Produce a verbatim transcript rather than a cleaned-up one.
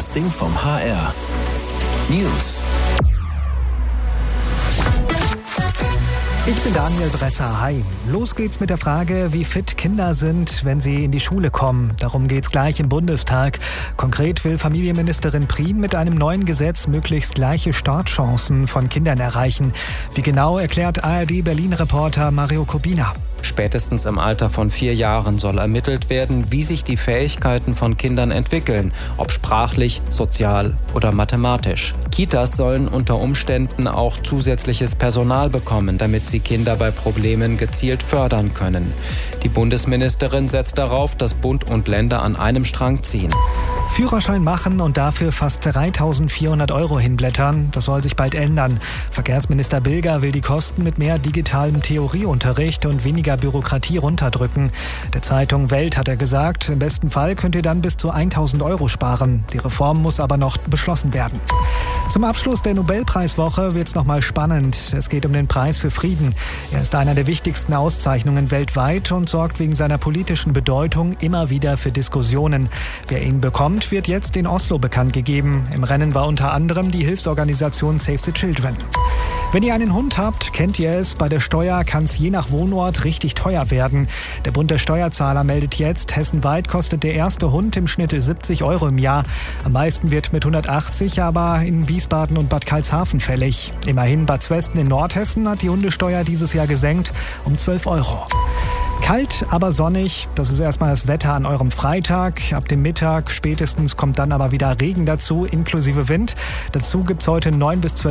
Podcasting vom H R. News. Ich bin Daniel Bresser. Hi. Los geht's mit der Frage, wie fit Kinder sind, wenn sie in die Schule kommen. Darum geht's gleich im Bundestag. Konkret will Familienministerin Prien mit einem neuen Gesetz möglichst gleiche Startchancen von Kindern erreichen. Wie genau, erklärt A R D-Berlin-Reporter Mario Kubina. Spätestens im Alter von vier Jahren soll ermittelt werden, wie sich die Fähigkeiten von Kindern entwickeln, ob sprachlich, sozial oder mathematisch. Kitas sollen unter Umständen auch zusätzliches Personal bekommen, damit sie Kinder bei Problemen gezielt fördern können. Die Bundesministerin setzt darauf, dass Bund und Länder an einem Strang ziehen. Führerschein machen und dafür fast dreitausendvierhundert Euro hinblättern. Das soll sich bald ändern. Verkehrsminister Bilger will die Kosten mit mehr digitalem Theorieunterricht und weniger Bürokratie runterdrücken. Der Zeitung Welt hat er gesagt, im besten Fall könnt ihr dann bis zu tausend Euro sparen. Die Reform muss aber noch beschlossen werden. Zum Abschluss der Nobelpreiswoche wird's nochmal spannend. Es geht um den Preis für Frieden. Er ist einer der wichtigsten Auszeichnungen weltweit und sorgt wegen seiner politischen Bedeutung immer wieder für Diskussionen. Wer ihn bekommt, wird jetzt in Oslo bekannt gegeben. Im Rennen war unter anderem die Hilfsorganisation Save the Children. Wenn ihr einen Hund habt, kennt ihr es, bei der Steuer kann es je nach Wohnort richtig teuer werden. Der Bund der Steuerzahler meldet jetzt, hessenweit kostet der erste Hund im Schnitt siebzig Euro im Jahr. Am meisten wird mit hundertachtzig aber in Wiesbaden und Bad Karlshafen fällig. Immerhin Bad Zwesten in Nordhessen hat die Hundesteuer dieses Jahr gesenkt um zwölf Euro. Kalt, aber sonnig. Das ist erstmal das Wetter an eurem Freitag. Ab dem Mittag spätestens kommt dann aber wieder Regen dazu, inklusive Wind. Dazu gibt's heute neun bis zwölf